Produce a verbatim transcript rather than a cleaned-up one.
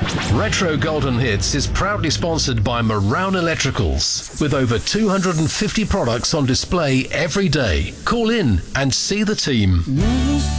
Retro Golden Hits is proudly sponsored by Marown Electricals, with over two hundred fifty products on display every day. Call in and see the team.